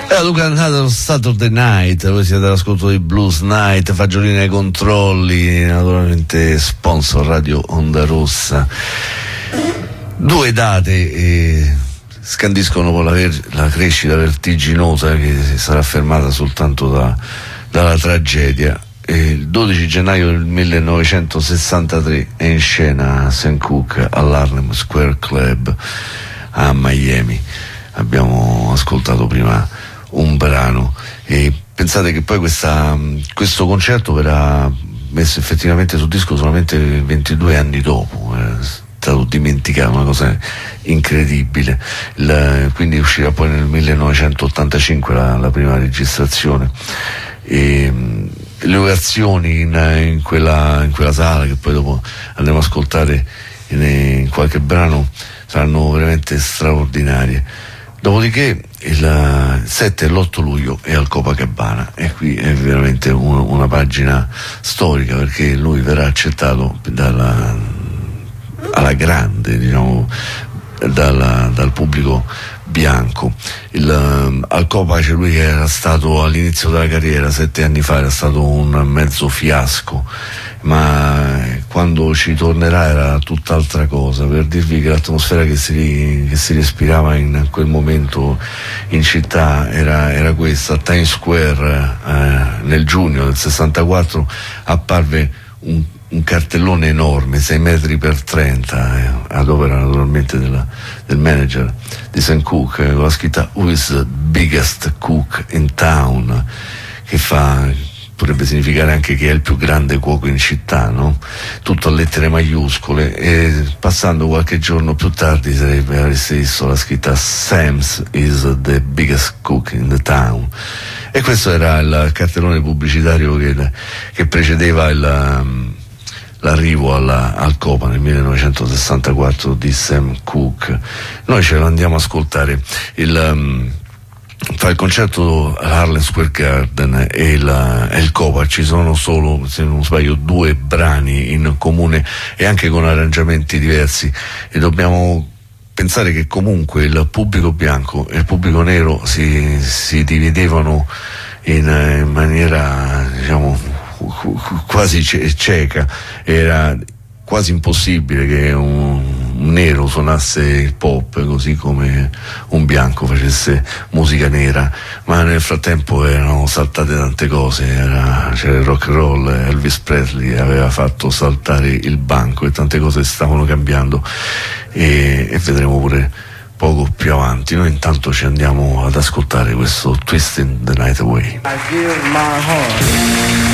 Luca Nato Saturday Night, voi siete all'ascolto di Blues Night, Fagiolini ai controlli, naturalmente sponsor Radio Onda Rossa. Due date scandiscono la crescita vertiginosa che sarà fermata soltanto dalla tragedia. Il 12 gennaio del 1963 è in scena Sam Cooke all'Harlem Square Club a Miami. Abbiamo ascoltato prima un brano e pensate che poi questo concerto verrà messo effettivamente sul disco solamente 22 anni dopo, è stato dimenticato, una cosa incredibile. Quindi uscirà poi nel 1985 la prima registrazione e le ovazioni in quella sala, che poi dopo andremo a ascoltare in qualche brano, saranno veramente straordinarie. Dopodiché il 7 e l'8 luglio è al Copacabana, e qui è veramente una pagina storica, perché lui verrà accettato alla grande, diciamo, dal pubblico bianco. Al Copace lui era stato all'inizio della carriera, 7 anni fa, era stato un mezzo fiasco, ma quando ci tornerà era tutt'altra cosa, per dirvi che l'atmosfera che si respirava in quel momento in città era questa. A Times Square nel giugno del 64 apparve un cartellone enorme, 6 metri per 30, ad opera naturalmente del manager di Sam Cooke, con la scritta "Who is the biggest cook in town?", che potrebbe significare anche che è il più grande cuoco in città, no? Tutto a lettere maiuscole, e passando qualche giorno più tardi avreste visto la scritta "Sam's is the biggest cook in the town", e questo era il cartellone pubblicitario che precedeva l'arrivo al Copa nel 1964 di Sam Cooke. Noi ce l'andiamo a ascoltare. Tra il concerto all'Harlem Square Garden e il Copa ci sono solo, se non sbaglio, 2 brani in comune, e anche con arrangiamenti diversi, e dobbiamo pensare che comunque il pubblico bianco e il pubblico nero si dividevano in maniera, diciamo, quasi cieca. Era quasi impossibile che un nero suonasse il pop così come un bianco facesse musica nera, ma nel frattempo erano saltate tante cose, c'era il rock and roll, Elvis Presley aveva fatto saltare il banco, e tante cose stavano cambiando, e vedremo pure poco più avanti. Noi intanto ci andiamo ad ascoltare questo Twisting the Night Away. I give my heart